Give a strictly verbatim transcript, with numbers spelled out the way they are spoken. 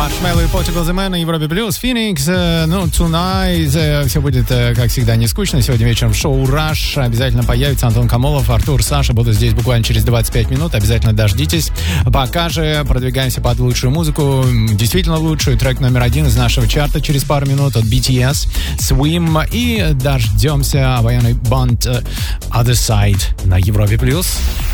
Marshmello и Portugal The Man на Европе Плюс, Phoenix, э, ну, Tonight, э, все будет, э, как всегда, не скучно. Сегодня вечером в шоу Rush обязательно появится Антон Камолов, Артур, Саша будут здесь буквально через двадцать пять минут, обязательно дождитесь. Пока же продвигаемся под лучшую музыку, действительно лучшую, трек номер один из нашего чарта через пару минут от би ти эс, Swim, и дождемся обаянный банд Other Side на Европе Плюс.